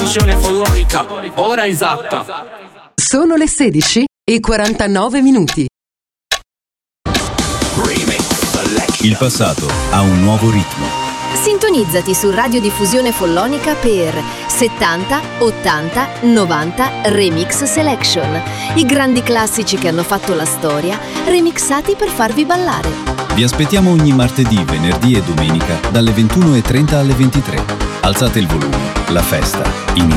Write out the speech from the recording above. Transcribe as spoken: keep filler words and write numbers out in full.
fusione follonica, ora esatta. Sono le sedici e quarantanove minuti. Il passato ha un nuovo ritmo. Sintonizzati su Radiodiffusione Follonica per settanta, ottanta, novanta Remix Selection. I grandi classici che hanno fatto la storia, remixati per farvi ballare. Vi aspettiamo ogni martedì, venerdì e domenica dalle ventuno e trenta alle ventitré. Alzate il volume, la festa inizia.